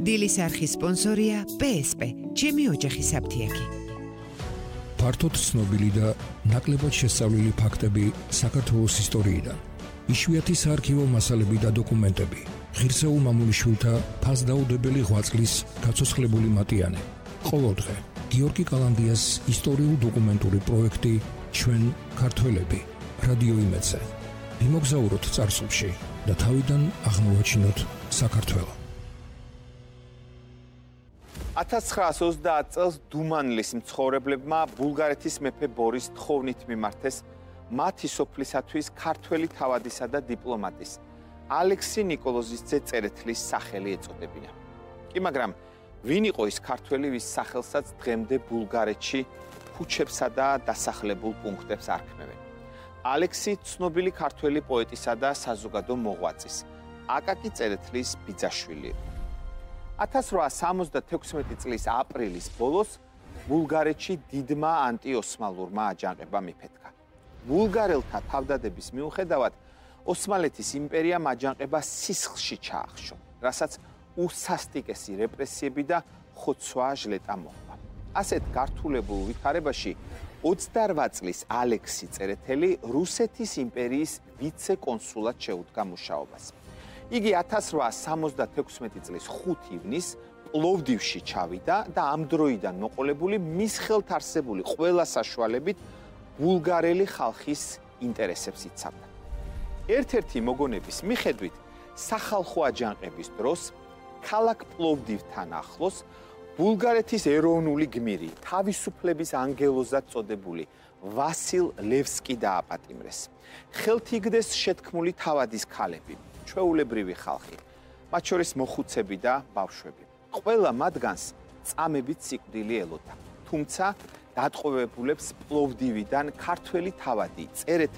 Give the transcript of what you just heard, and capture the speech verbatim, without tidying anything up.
დილის არხის სპონსორია პე ეს პე, ჩემი ოჯახის აფთიაქი. ფართოდ ცნობილი და ნაკლებად შესწავლილი ფაქტები საქართველოს ისტორიიდან. იშვიათი საარქივო მასალები და დოკუმენტები. ღირსეულ მამულიშვილთა ფასდაუდებელი ღვაწლის გაცოცხლებული მატიანე. ყოველდღე გიორგი კალანდიას ისტორიულ-დოკუმენტური პროექტი ჩვენ ქართველები რადიო იმედზე. იმოგზაუროთ წარსულში და თავიდან აღმოვაჩინოთ საქართველო. ათას ცხრაას ოცდაათ წელს დუმანლის მცხოვრებლებმა ბულგარეთის მეფე ბორის თხოვნით მიმართეს მათი სოფლისათვის ქართველი თავადისა და დიპლომატის ალექსი ნიკოლოზის ძე წერეთლის სახელი ეწოდებინა. კი, მაგრამ ვინ იყო ის ქართველი, ვის სახელსაც დღემდე ბულგარეთში ქუჩებსა და დასახლებულ პუნქტებს არქმევენ? ალექსი ცნობილი ქართველი პოეტისა და საზოგადო მოღვაწის აკაკი წერეთლის ბიძაშვილი. ათას რვაას სამოცდათექვსმეტი წლის აპრილის ბოლოს ბულგარეთში დიდმა ანტიოსმალურმა აჯანყებამ იფეთქა. ბულგარელთა თავდადების მიუხედავად ოსმალეთის იმპერიამ აჯანყება სისხლში ჩაახშო, რასაც უსასტიკესი რეპრესიები და ხოცვა ჟლეტა მოჰყვა. ასეთ გართულებულ ვითარებაში ოცდარვა წლის ალექსი წერეთელი რუსეთის იმპერიის ვიცე-კონსულად შეუდგა მუშაობას. იგი ათას რვაას სამოცდათექვსმეტი წლის ხუთი ივნისს პლოვდივში ჩავიდა და ამ დროიდან მოყოლებული მის ხელთ არსებული ყველა საშუალებით ბულგარელი ხალხის ინტერესებს იცავდა. ერთ-ერთი მოგონების მიხედვით სახალხო აჯანყების დროს ქალაქ პლოვდივთან ახლოს ბულგარეთის ეროვნული გმირი, თავისუფლების ანგელოზად წოდებული ვასილ ლევსკი დააპატიმრეს. ხელთ იგდეს შეთქმული თავადის ქალები, ჩვეულებრივი ხალხი, მათ შორის მოხუცები და ბავშვები. ყველა მათგანს წამებით სიკვდილი ელოდა. თუმცა დატყვევებულებს პლოვდივიდან ქართველი თავადი წერეთელი